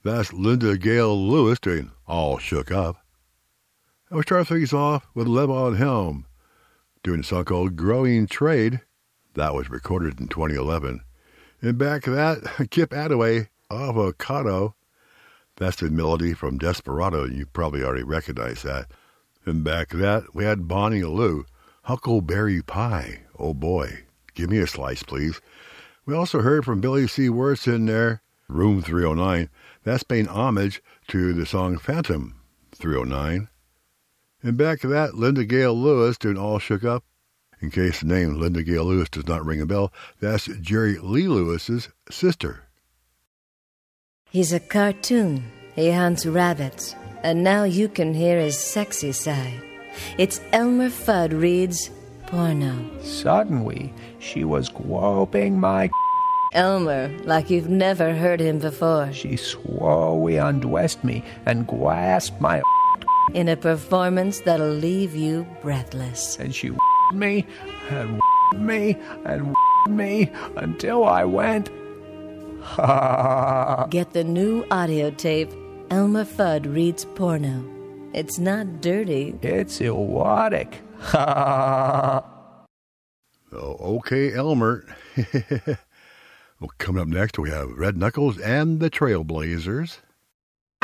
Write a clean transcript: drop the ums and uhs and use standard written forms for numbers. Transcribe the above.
That's Linda Gale Lewis doing All Shook Up. And we start things off with Levon Helm doing a song called Growing Trade. That was recorded in 2011. And back to that, Kip Attaway, Avocado. That's the melody from Desperado, and you probably already recognize that. And back to that, we had Bonnie Lou, Huckleberry Pie. Oh boy, give me a slice, please. We also heard from Billy C. Wirtz in there, Room 309. That's paying homage to the song Phantom 309. And back to that, Linda Gale Lewis doing All Shook Up. In case the name Linda Gale Lewis does not ring a bell, that's Jerry Lee Lewis's sister. He's a cartoon. He hunts rabbits. And now you can hear his sexy side. It's Elmer Fudd reads porno. Suddenly, she was groping my Elmer, like you've never heard him before. She slowly undressed me and grasped my in a performance that'll leave you breathless. And she me and me and me until I went. Get the new audio tape, Elmer Fudd Reads Porno. It's not dirty. It's erotic. Oh, okay, Elmer. Well, coming up next, we have Red Knuckles and the Trailblazers.